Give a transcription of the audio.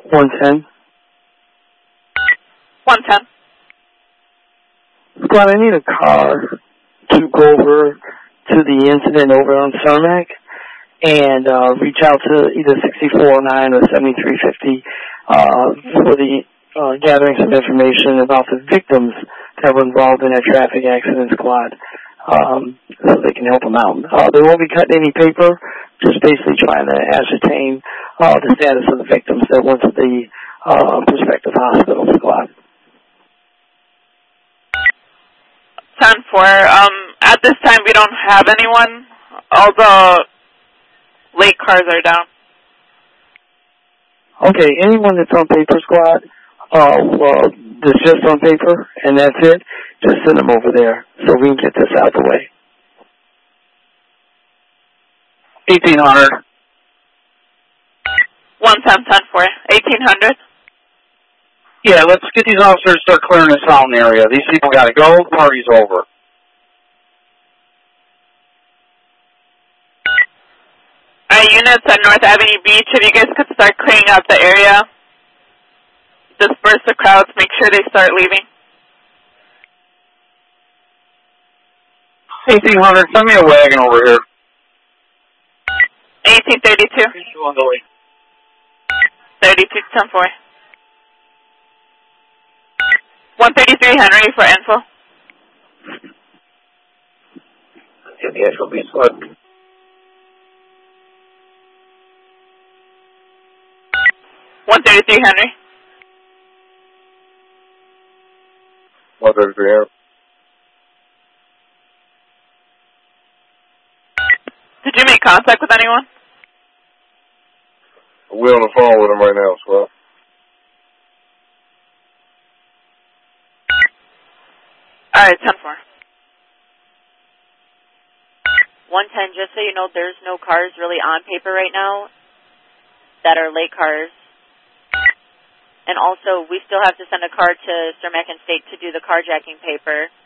110. 110. Squad, I need a car to go over to the incident over on Cermak and reach out to either 6409 or 7350 for the gathering some information about the victims that were involved in that traffic accident, squad, so they can help them out. They won't be cutting any paper, just basically trying to ascertain the status of the victims that went to the prospective hospital, squad. 10-4. At this time, we don't have anyone. All the late cars are down. Okay, anyone that's on paper, squad, that's just on paper, and that's it, just send them over there so we can get this out of the way. 1800. 110, 10-4. 1800. Yeah, let's get these officers to start clearing this out in the area. These people got to go. The party's over. Units at North Avenue Beach, if you guys could start clearing out the area, disperse the crowds, make sure they start leaving. 1800, send me a wagon over here. 1832. 32, 10-4. 133 Henry for info. Yeah, the actual beach, squad. 133 Henry. 133 Henry. Did you make contact with anyone? We're on the phone with him right now, squad. Alright, 10-4. 110, just so you know, there's no cars really on paper right now that are late cars. And also, we still have to send a car to Cermak and State to do the carjacking paper.